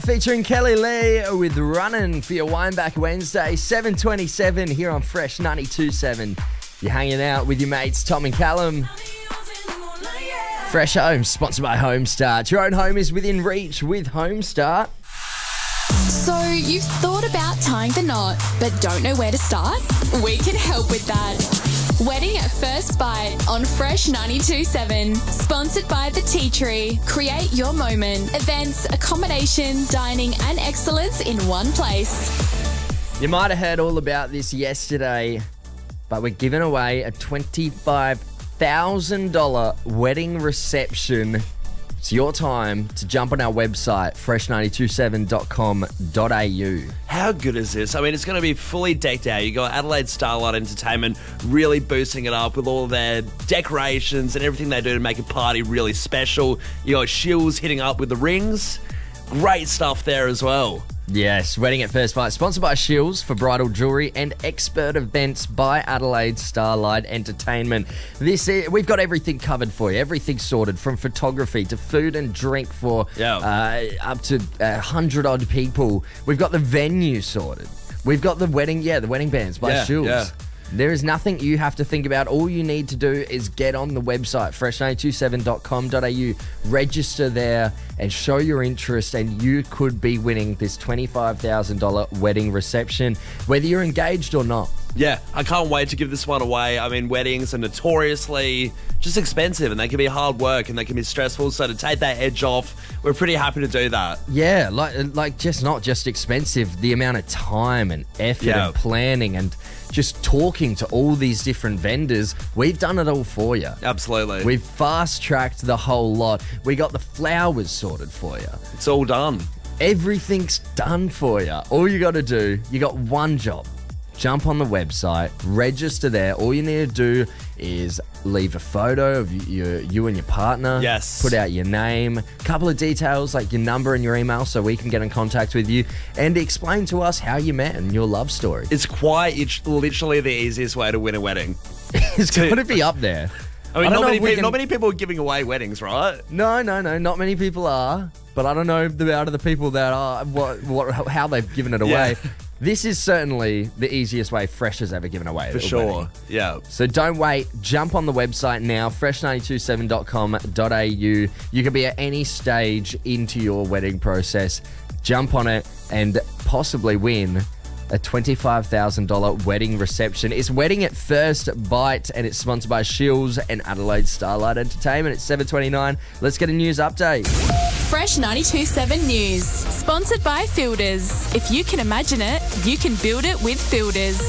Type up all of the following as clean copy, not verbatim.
Featuring Kelly Lee with Runnin' for your Wineback Wednesday, 7:27 here on Fresh 92.7. You're hanging out with your mates Tom and Callum. Fresh Home, sponsored by Homestart. Your own home is within reach with Homestart. So you've thought about tying the knot, but don't know where to start? We can help with that. Wedding at First Bite on Fresh 92.7. Sponsored by The Tea Tree. Create your moment. Events, accommodation, dining and excellence in one place. You might have heard all about this yesterday, but we're giving away a $25,000 wedding reception. It's your time to jump on our website, fresh927.com.au. How good is this? I mean, it's going to be fully decked out. You got Adelaide Starlight Entertainment really boosting it up with all their decorations and everything they do to make a party really special. You got Shills hitting up with the rings. Great stuff there as well. Yes, Wedding at First Bite, sponsored by Shills for bridal jewellery and expert events by Adelaide Starlight Entertainment. We've got everything covered for you, everything sorted from photography to food and drink for up to 100-odd people. We've got the venue sorted. We've got the wedding bands by Shills. Yeah. There is nothing you have to think about. All you need to do is get on the website, fresh927.com.au, register there and show your interest, and you could be winning this $25,000 wedding reception, whether you're engaged or not. Yeah, I can't wait to give this one away. I mean, weddings are notoriously just expensive and they can be hard work and they can be stressful. So to take that edge off, we're pretty happy to do that. Yeah, like just not just expensive, the amount of time and effort and planning and just talking to all these different vendors, we've done it all for you. Absolutely. We've fast-tracked the whole lot. We got the flowers sorted for you. It's all done. Everything's done for you. All you got to do, you got one job. Jump on the website, register there. All you need to do is leave a photo of you and your partner. Yes. Put out your name, a couple of details like your number and your email so we can get in contact with you and explain to us how you met and your love story. It's quite literally the easiest way to win a wedding. It's got to be up there. I mean, not many people are giving away weddings, right? No. Not many people are. But I don't know out of the people that are, how they've given it away. Yeah. This is certainly the easiest way Fresh has ever given away. For sure, yeah. So don't wait. Jump on the website now, fresh927.com.au. You can be at any stage into your wedding process. Jump on it and possibly win a $25,000 wedding reception. It's Wedding at First Bite and it's sponsored by Shills and Adelaide Starlight Entertainment. It's 7:29. Let's get a news update. Fresh 92.7 News. Sponsored by Fielders. If you can imagine it, you can build it with Fielders.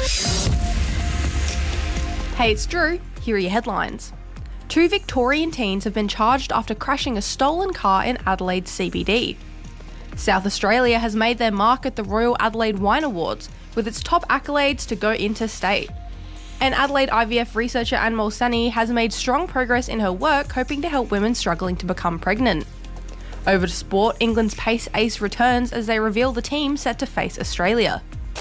Hey, it's Drew. Here are your headlines. 2 Victorian teens have been charged after crashing a stolen car in Adelaide CBD. South Australia has made their mark at the Royal Adelaide Wine Awards, with its top accolades to go interstate. And Adelaide IVF researcher Anmol Sani has made strong progress in her work, hoping to help women struggling to become pregnant. Over to sport, England's pace ace returns as they reveal the team set to face Australia.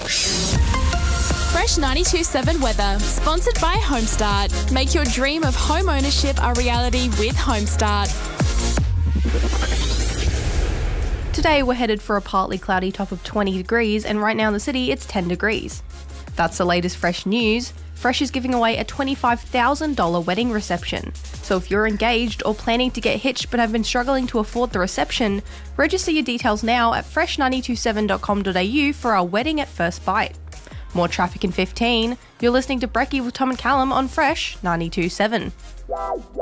Fresh 92.7 weather, sponsored by Homestart. Make your dream of home ownership a reality with Homestart. Today we're headed for a partly cloudy top of 20 degrees, and right now in the city it's 10 degrees. That's the latest Fresh news. Fresh is giving away a $25,000 wedding reception. So if you're engaged or planning to get hitched but have been struggling to afford the reception, register your details now at fresh927.com.au for our Wedding at First Bite. More traffic in 15. You're listening to Brekkie with Tom and Callum on Fresh 92.7.